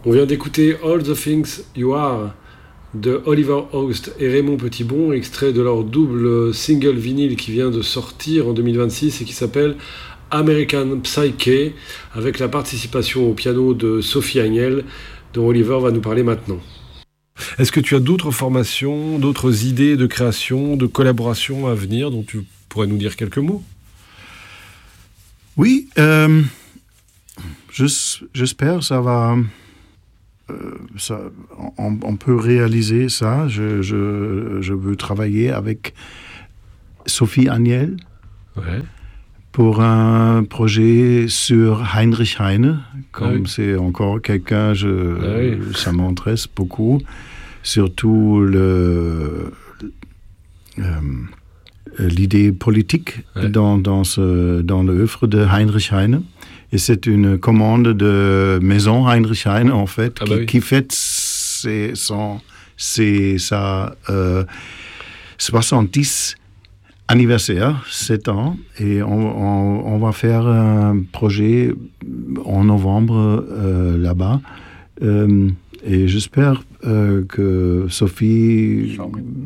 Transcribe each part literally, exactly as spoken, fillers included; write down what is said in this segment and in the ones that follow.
On vient d'écouter All the Things You Are de Oliver Augst et Raymond Petitbon, extrait de leur double single vinyle qui vient de sortir en deux mille vingt-six et qui s'appelle American Psyche, avec la participation au piano de Sophie Agnel, dont Oliver va nous parler maintenant. Est-ce que tu as d'autres formations, d'autres idées de création, de collaboration à venir dont tu pourrais nous dire quelques mots ? Oui, euh, j'espère que ça va... Euh, ça, on, on peut réaliser ça. Je, je, je veux travailler avec Sophie Agnel ouais. pour un projet sur Heinrich Heine. Comme ah oui. c'est encore quelqu'un, je, ah oui. ça m'intéresse beaucoup. Surtout le, euh, l'idée politique ouais. dans, dans, ce, dans l'œuvre de Heinrich Heine. Et c'est une commande de Maison Heinrich Heine, en fait, ah qui, bah oui. qui fête ses, son, ses, sa euh, soixante-dix anniversaire, sept ans. Et on, on, on va faire un projet en novembre euh, là-bas. Euh, et j'espère euh, que Sophie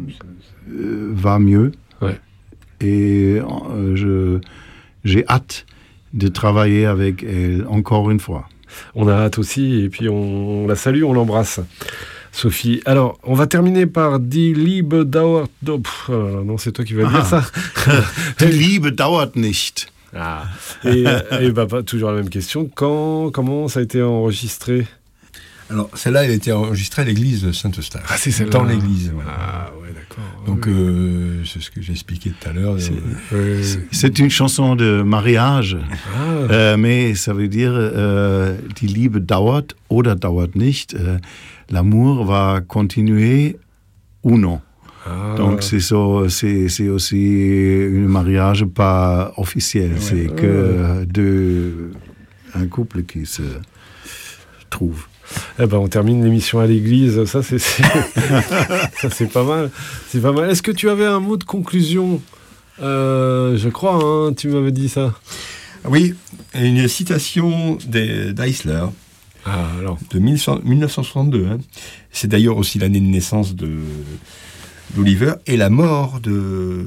euh, va mieux. Ouais. Et euh, je, j'ai hâte de travailler avec elle encore une fois. On a hâte aussi, et puis on, on la salue, on l'embrasse, Sophie. Alors, on va terminer par Die Liebe dauert... Oh, pff, oh, non, c'est toi qui vas ah. dire ça. Die Liebe dauert nicht. Ah. Et, et bah, pas, toujours la même question. Quand, comment ça a été enregistré ? Alors, celle-là, elle a été enregistrée à l'église de Saint-Eustache. Ah, c'est celle-là. Dans l'église, voilà. Ah, ouais, d'accord. Donc, oui. euh, c'est ce que j'ai expliqué tout à l'heure. C'est, euh, c'est, c'est une chanson de mariage, ah. euh, mais ça veut dire euh, die Liebe dauert oder dauert nicht. Euh, l'amour va continuer ou non. Ah. Donc, c'est, so, c'est, c'est aussi un mariage pas officiel. Ouais. C'est que euh, deux, un couple qui se trouve. Eh ben, on termine l'émission à l'église, ça c'est, c'est... ça c'est pas mal, c'est pas mal. Est-ce que tu avais un mot de conclusion ? euh, Je crois, hein, tu m'avais dit ça. Oui, une citation d'Eisler ah, alors. de mille neuf cent soixante-deux. Hein. C'est d'ailleurs aussi l'année de naissance de d'Oliver et la mort de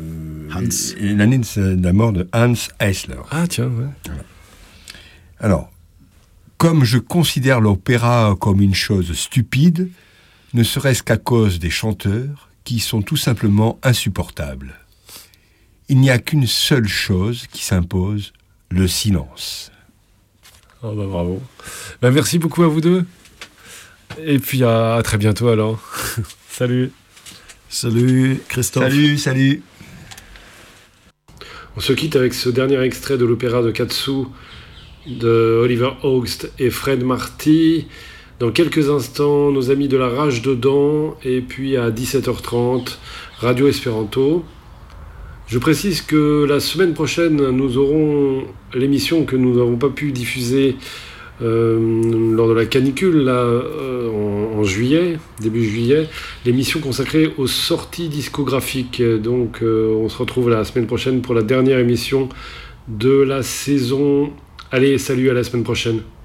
Hans. Et l'année de la mort de Hans Eisler. Ah tiens, ouais. Voilà. Alors. Comme je considère l'opéra comme une chose stupide, ne serait-ce qu'à cause des chanteurs qui sont tout simplement insupportables. Il n'y a qu'une seule chose qui s'impose, le silence. Oh bah bravo. Bah merci beaucoup à vous deux. Et puis à, à très bientôt alors. Salut. Salut Christophe. Salut, salut. On se quitte avec ce dernier extrait de l'opéra de Katsu de Oliver Augst et Fred Marty. Dans quelques instants, nos amis de la Rage dedans, et puis à dix-sept heures trente, Radio Espéranto. Je précise que la semaine prochaine, nous aurons l'émission que nous n'avons pas pu diffuser euh, lors de la canicule, là, euh, en, en juillet, début juillet, l'émission consacrée aux sorties discographiques. Donc, euh, on se retrouve la semaine prochaine pour la dernière émission de la saison. Allez, salut, à la semaine prochaine.